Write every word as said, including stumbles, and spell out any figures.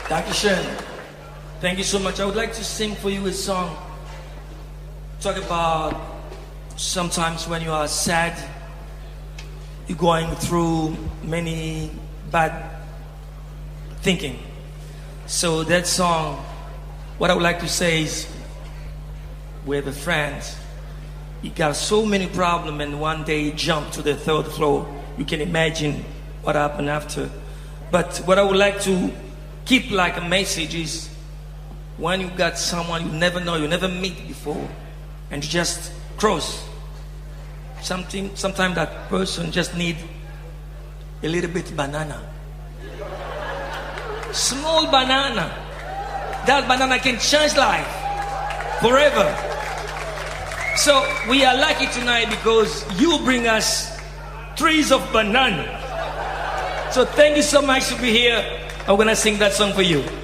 Dankeschön. Thank you so much. I would like to sing for you a song. Talk about sometimes when you are sad, you're going through many bad thinking. So that song, what I would like to say is, we have a friend. He got so many problems, and one day he jumped to the third floor. You can imagine what happened after. But what I would like to keep like a message is, when you got someone you never know, you never meet before, and you just cross something, sometimes that person just need a little bit banana, small banana. That banana can change life forever. So we are lucky tonight because you bring us trees of banana. So thank you so much to be here. I'm gonna sing that song for you.